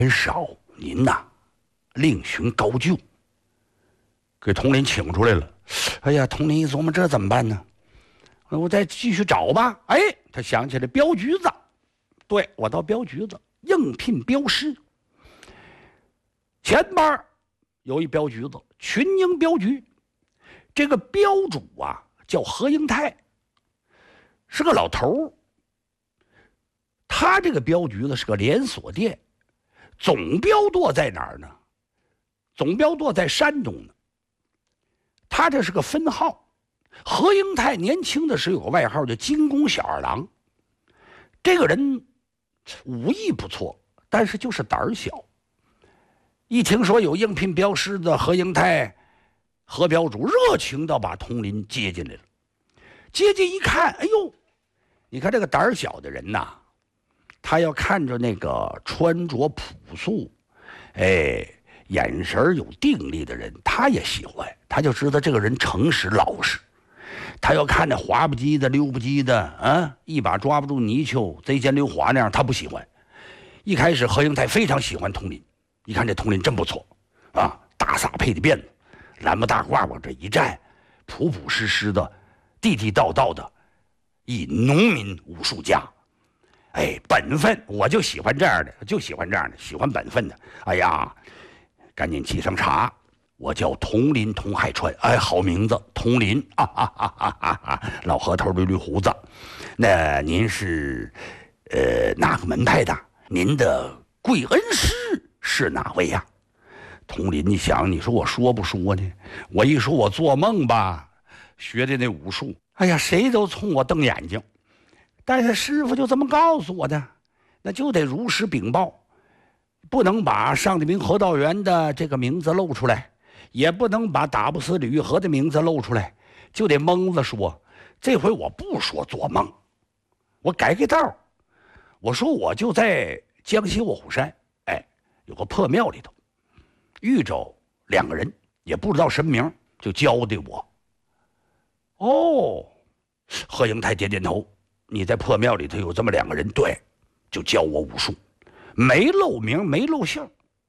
少，您呐，另寻高就。给佟林请出来了。哎呀，佟林一琢磨，这怎么办呢？我再继续找吧。哎，他想起来镖局子，对，我到镖局子应聘镖师。前边有一镖局子，群英镖局，这个镖主啊叫何英泰，是个老头儿。他这个镖局子是个连锁店，总镖舵在哪儿呢？总镖舵在山东呢。他这是个分号。何英泰年轻的时候有个外号叫金宫小二郎。这个人武艺不错，但是就是胆儿小。一听说有应聘镖师的何英泰，何镖主热情地把佟林接进来了。接近一看，哎呦，你看这个胆儿小的人呐，他要看着那个穿着朴素，眼神有定力的人，他也喜欢。他就知道这个人诚实老实。他要看那滑不叽的溜不叽的啊，一把抓不住泥鳅贼尖溜滑那样，他不喜欢。一开始何英泰非常喜欢佟林，一看这佟林真不错啊，大撒配的辫子，蓝不大褂往这一站，朴朴实实的，地地道道的一农民武术家。本分，我就喜欢这样的，喜欢本分的。哎呀，赶紧沏上茶。我叫佟林，佟海川，好名字，佟林老何头捋捋胡子。那您是哪个门派的？您的贵恩师是哪位呀？佟林，你想，你说我说不说呢？我一说我做梦吧，学的那武术，哎呀，谁都冲我瞪眼睛。但是师傅就这么告诉我的，那就得如实禀报，不能把上地明河道员的这个名字露出来。也不能把打不死李玉和的名字露出来，就得蒙着说。这回我不说做梦，我改道。我说我就在江西卧虎山，有个破庙里头遇着2个人，也不知道什么名，就教的我。何英泰点点头，你在破庙里头有这么2个人，对，就教我武术，没露名没露姓。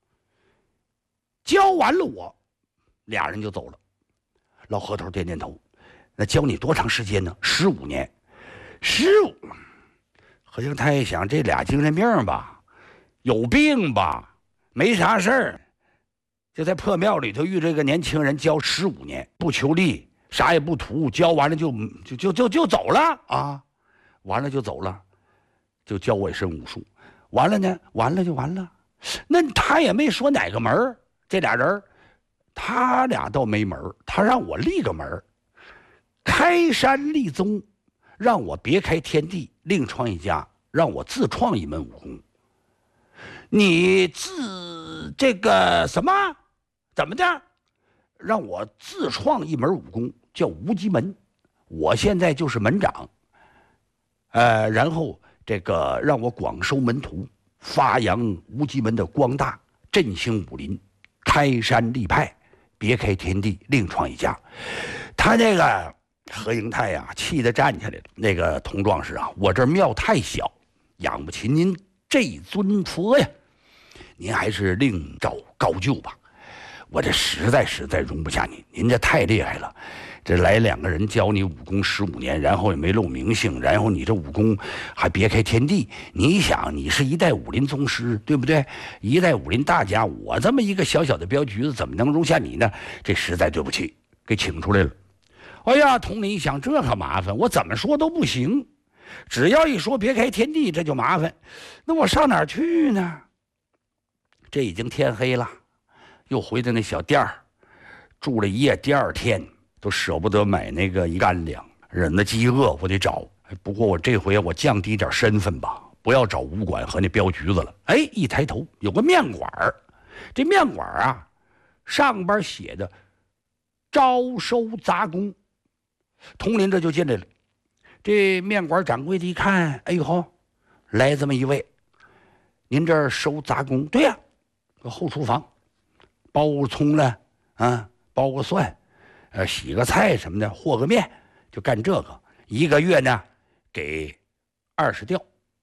教完了我，2人就走了。老何头点点头，那教你多长时间呢？15年。15。何英泰想，这俩精神病吧，有病吧，没啥事儿，就在破庙里头遇这个年轻人，教15年，不求利，啥也不图，教完了就走了啊，完了就走了，就教我一身武术。完了呢，完了就完了。那他也没说哪个门，这俩人。他俩倒没门，他让我立个门，开山立宗，让我别开天地，另创一家，让我自创一门武功。你自这个什么怎么的？让我自创一门武功，叫无极门。我现在就是门长，然后这个让我广收门徒，发扬无极门的光大，振兴武林，开山立派。别开天地，另创一家。他这个何英泰呀，气得站起来了。那个佟壮士啊，我这庙太小，养不起您这尊佛呀，您还是另找高就吧。我这实在容不下您，您这太厉害了。这来2个人教你武功15年，然后也没露名姓，然后你这武功还别开天地。你想，你是一代武林宗师，对不对？一代武林大家，我这么一个小小的镖局子，怎么能容下你呢？这实在对不起，给请出来了。哎呀，佟林一想，这可麻烦，我怎么说都不行，只要一说别开天地，这就麻烦。那我上哪儿去呢？这已经天黑了，又回到那小店儿，住了1夜，第2天。都舍不得买那个1干粮，忍着饥饿我得找。不过我这回我降低点身份吧，不要找武馆和那镖局子了。一抬头有个面馆，这面馆啊，上边写的招收杂工。佟林这就进来了。这面馆掌柜的一看，哎呦，来这么一位，您这儿收杂工？对呀，后厨房包个葱了啊，包个蒜。洗个菜什么的，和个面，就干这个。1个月呢，给20吊。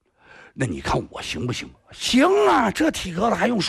那你看我行不行？行啊，这体格子还用说。